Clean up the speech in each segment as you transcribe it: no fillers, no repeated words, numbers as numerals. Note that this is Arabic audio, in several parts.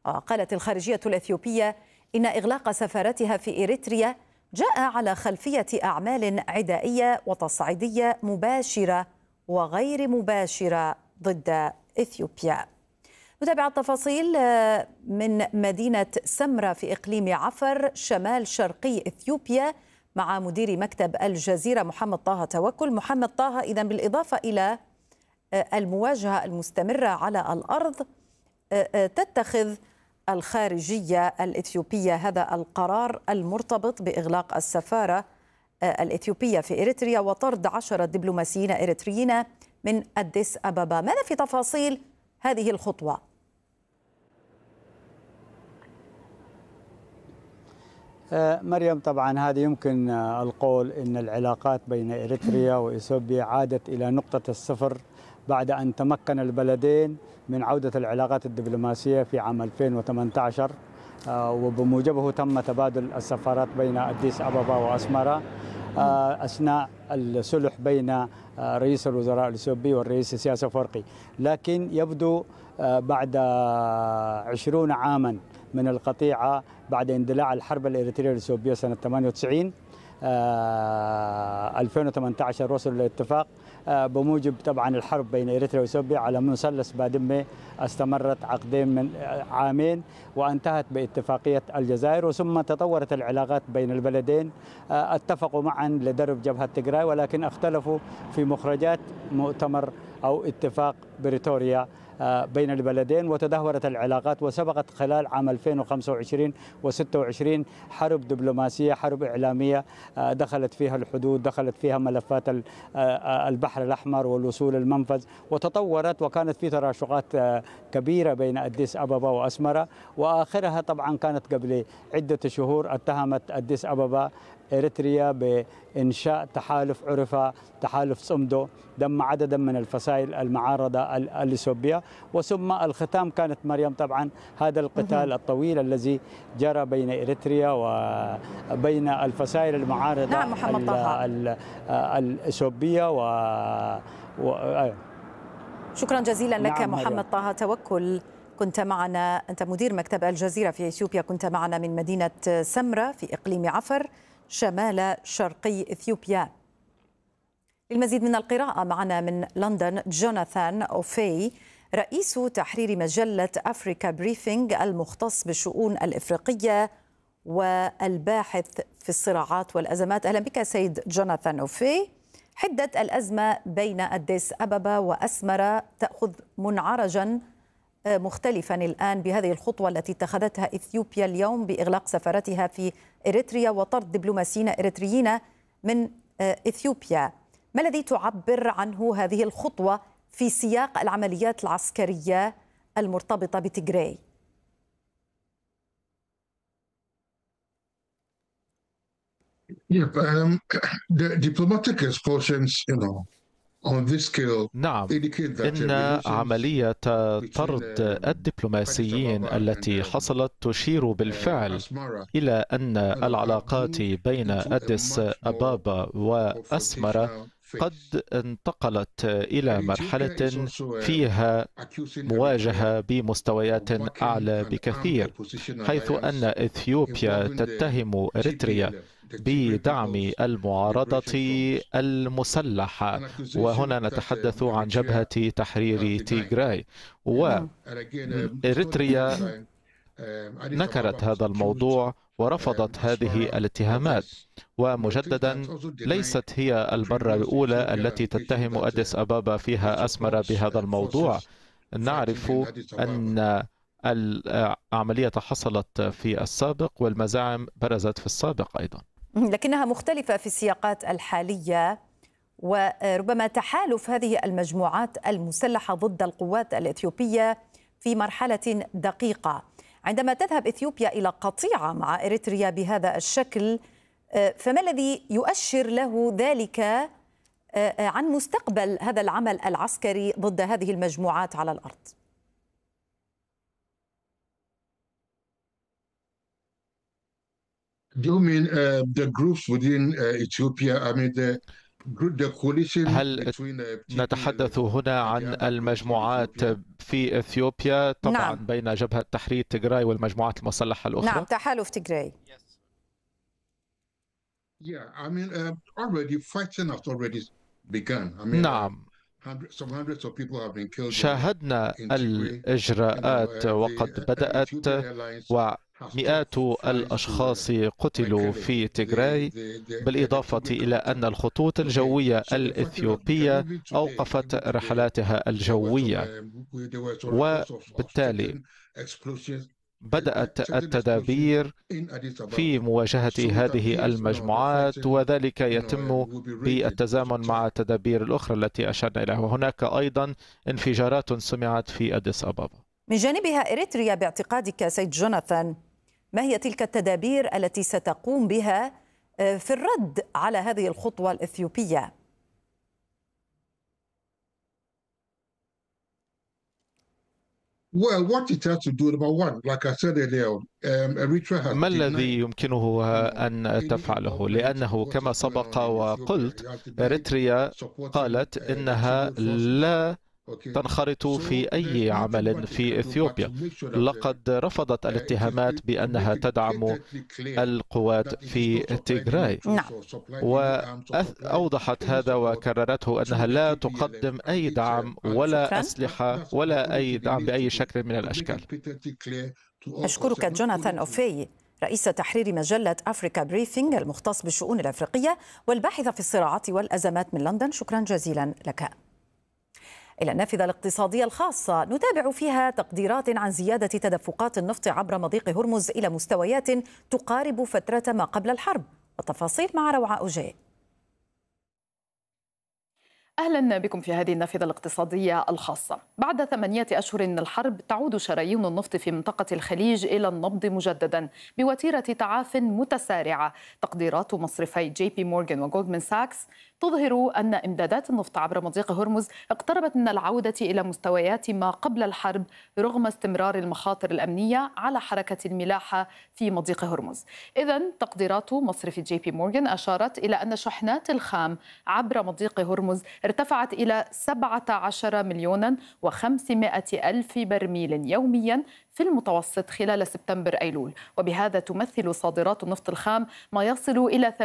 قالت الخارجية الإثيوبية إن إغلاق سفارتها في إريتريا جاء على خلفية أعمال عدائية وتصعيدية مباشرة وغير مباشرة ضد إثيوبيا. نتابع التفاصيل من مدينة سمرة في إقليم عفر شمال شرقي إثيوبيا مع مدير مكتب الجزيرة محمد طه توكل. محمد طه، إذن بالإضافة إلى المواجهة المستمرة على الأرض، تتخذ الخارجية الإثيوبية هذا القرار المرتبط بإغلاق السفارة الإثيوبية في إريتريا وطرد 10 دبلوماسيين إريتريين من أديس أبابا. ماذا في تفاصيل هذه الخطوة؟ مريم، طبعا هذه يمكن القول إن العلاقات بين إريتريا وإثيوبيا عادت إلى نقطة الصفر بعد أن تمكن البلدين من عودة العلاقات الدبلوماسية في عام 2018، وبموجبه تم تبادل السفارات بين أديس أبابا وأسمرة أثناء الصلح بين رئيس الوزراء الإثيوبي والرئيس إسياس أفورقي. لكن يبدو بعد 20 عاما من القطيعة بعد اندلاع الحرب الإريترية الإثيوبية سنة 98 2018 وصلوا لاتفاق بموجب طبعا الحرب بين إريتريا وإثيوبيا على مثلث بادمة استمرت عقدين من عامين وانتهت باتفاقية الجزائر، وثم تطورت العلاقات بين البلدين. اتفقوا معا لدرب جبهة تيغراي، ولكن اختلفوا في مخرجات مؤتمر أو اتفاق بريتوريا بين البلدين، وتدهورت العلاقات. وسبقت خلال عام 2025 و26 حرب دبلوماسية، حرب إعلامية دخلت فيها الحدود، دخلت فيها ملفات البحر الأحمر والوصول المنفذ، وتطورت وكانت في تراشقات كبيرة بين أديس أبابا وأسمرة. وآخرها طبعا كانت قبل عدة شهور اتهمت أديس أبابا إريتريا بإنشاء تحالف عرف تحالف صمدو ضم عددا من الفصائل المعارضة الإثيوبية. وثم الختام كانت مريم طبعا هذا القتال الطويل الذي جرى بين إريتريا وبين الفصائل المعارضة. نعم محمد طه. الإثيوبية شكرا جزيلا لك. نعم محمد مريم. طه توكل، كنت معنا، أنت مدير مكتب الجزيرة في إثيوبيا، كنت معنا من مدينة سمرة في إقليم عفر شمال شرقي إثيوبيا. للمزيد من القراءة معنا من لندن جوناثان أوفي، رئيس تحرير مجلة أفريكا بريفينج المختص بالشؤون الإفريقية والباحث في الصراعات والأزمات. أهلا بك سيد جوناثان أوفي. حدة الأزمة بين أديس أبابا وأسمرة تأخذ منعرجا مختلفا الآن بهذه الخطوة التي اتخذتها إثيوبيا اليوم بإغلاق سفارتها في إريتريا وطرد دبلوماسيين إريتريين من إثيوبيا. ما الذي تعبر عنه هذه الخطوة في سياق العمليات العسكرية المرتبطة بتيغراي؟ The diplomatic expulsions, on this scale. نعم، إن عملية طرد الدبلوماسيين التي حصلت تشير بالفعل إلى أن العلاقات بين أديس أبابا وأسمرة قد انتقلت إلى مرحلة فيها مواجهة بمستويات أعلى بكثير، حيث أن إثيوبيا تتهم إريتريا بدعم المعارضة المسلحة، وهنا نتحدث عن جبهة تحرير تيغراي. وإريتريا نكرت هذا الموضوع ورفضت هذه الاتهامات، ومجددا ليست هي المرة الأولى التي تتهم أديس أبابا فيها أسمرة بهذا الموضوع. نعرف أن العملية حصلت في السابق والمزاعم برزت في السابق أيضا، لكنها مختلفة في السياقات الحالية، وربما تحالف هذه المجموعات المسلحة ضد القوات الإثيوبية في مرحلة دقيقة. عندما تذهب إثيوبيا إلى قطيعة مع إريتريا بهذا الشكل، فما الذي يؤشر له ذلك عن مستقبل هذا العمل العسكري ضد هذه المجموعات على الأرض؟ Do you mean the groups within Ethiopia? I mean هل نتحدث هنا عن المجموعات في إثيوبيا طبعا نعم. بين جبهة تحرير تيغراي والمجموعات المسلحة الأخرى؟ نعم، تحالف تيغراي. نعم، شاهدنا الإجراءات وقد بدأت ومئات الأشخاص قتلوا في تيغراي، بالإضافة إلى أن الخطوط الجوية الإثيوبية أوقفت رحلاتها الجوية، وبالتالي بدأت التدابير في مواجهة هذه المجموعات، وذلك يتم بالتزامن مع التدابير الأخرى التي أشرنا إليها. وهناك أيضا انفجارات سمعت في أديس أبابا. من جانبها إريتريا باعتقادك سيد جوناثان، ما هي تلك التدابير التي ستقوم بها في الرد على هذه الخطوة الإثيوبية؟ ما الذي يمكنها أن تفعله؟ لأنه كما سبق وقلت إريتريا قالت إنها لا تنخرط في أي عمل في إثيوبيا، لقد رفضت الاتهامات بأنها تدعم القوات في تيغراي، وأوضحت هذا وكررته أنها لا تقدم أي دعم ولا أسلحة ولا أي دعم بأي شكل من الأشكال. أشكرك جوناثان أوفي، رئيس تحرير مجلة أفريكا بريفينج المختص بالشؤون الأفريقية والباحث في الصراعات والأزمات من لندن، شكرا جزيلا لك. إلى النافذة الاقتصادية الخاصة نتابع فيها تقديرات عن زيادة تدفقات النفط عبر مضيق هرمز إلى مستويات تقارب فترة ما قبل الحرب، والتفاصيل مع روعة أوجيه. أهلا بكم في هذه النافذة الاقتصادية الخاصة. بعد 8 أشهر من الحرب تعود شرايين النفط في منطقة الخليج إلى النبض مجددا بوتيرة تعاف متسارعة. تقديرات مصرفي جي بي مورغان وجولدمان ساكس تظهر أن إمدادات النفط عبر مضيق هرمز اقتربت من العودة إلى مستويات ما قبل الحرب رغم استمرار المخاطر الأمنية على حركة الملاحة في مضيق هرمز. إذن تقديرات مصرف جي بي مورغان أشارت إلى أن شحنات الخام عبر مضيق هرمز ارتفعت إلى 17,500,000 برميل يوميا في المتوسط خلال سبتمبر أيلول، وبهذا تمثل صادرات النفط الخام ما يصل إلى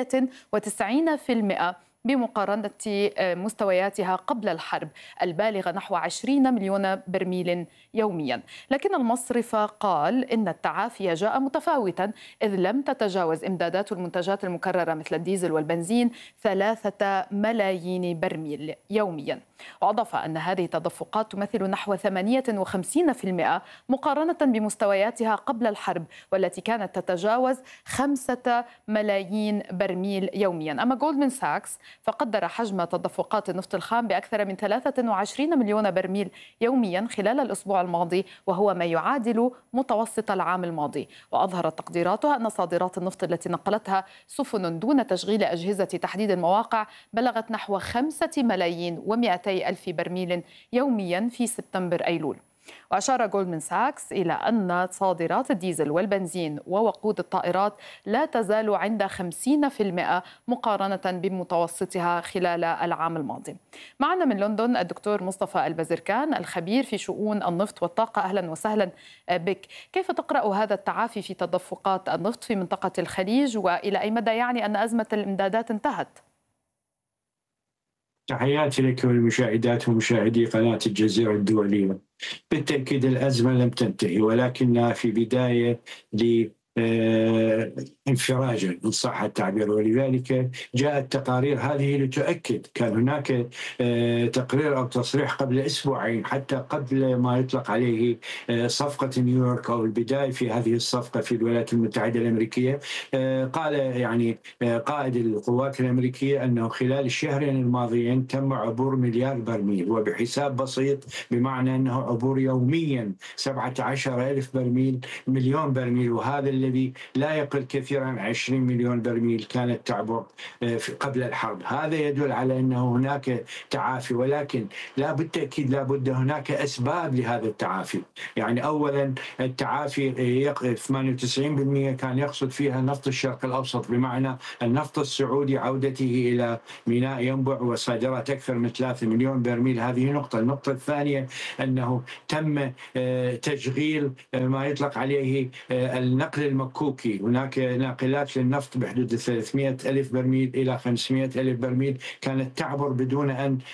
98% بمقارنة مستوياتها قبل الحرب البالغة نحو 20 مليون برميل يوميا. لكن المصرف قال إن التعافي جاء متفاوتا، إذ لم تتجاوز إمدادات المنتجات المكررة مثل الديزل والبنزين 3 ملايين برميل يوميا. وأضاف أن هذه التدفقات تمثل نحو 58% مقارنة بمستوياتها قبل الحرب والتي كانت تتجاوز 5 ملايين برميل يوميا. أما جولدمان ساكس فقدر حجم تدفقات النفط الخام بأكثر من 23 مليون برميل يوميا خلال الأسبوع الماضي، وهو ما يعادل متوسط العام الماضي. وأظهرت تقديراتها أن صادرات النفط التي نقلتها سفن دون تشغيل أجهزة تحديد المواقع بلغت نحو 5,200,000 برميل يوميا في سبتمبر أيلول. وأشار جولدمان ساكس إلى أن صادرات الديزل والبنزين ووقود الطائرات لا تزال عند 50% مقارنة بمتوسطها خلال العام الماضي. معنا من لندن الدكتور مصطفى البزركان الخبير في شؤون النفط والطاقة. أهلا وسهلا بك. كيف تقرأ هذا التعافي في تدفقات النفط في منطقة الخليج، وإلى أي مدى يعني أن أزمة الإمدادات انتهت؟ تحياتي لك والمشاهدات ومشاهدي قناة الجزيرة الدولية. بالتأكيد الأزمة لم تنتهي، ولكنها في بداية انفراجا إن صح التعبير، ولذلك جاءت تقارير هذه لتؤكد. كان هناك تقرير أو تصريح قبل أسبوعين حتى قبل ما يطلق عليه صفقة نيويورك أو البداية في هذه الصفقة في الولايات المتحدة الأمريكية. قال يعني قائد القوات الأمريكية أنه خلال الشهرين الماضيين تم عبور 1,000,000,000 برميل، وبحساب بسيط بمعنى أنه عبور يوميا 17,000 برميل، مليون برميل. وهذا الذي لا يقل كثيرا عن 20 مليون برميل كانت تعبر قبل الحرب. هذا يدل على أنه هناك تعافي، ولكن بالتأكيد لا بد هناك أسباب لهذا التعافي. يعني أولا التعافي 98% كان يقصد فيها نفط الشرق الأوسط، بمعنى النفط السعودي عودته إلى ميناء ينبع وصادرات أكثر من 3 مليون برميل. هذه نقطة. النقطة الثانية أنه تم تشغيل ما يطلق عليه النقل المكوكي. هناك ناقلات للنفط بحدود 300 ألف برميل إلى 500 ألف برميل كانت تعبر بدون أن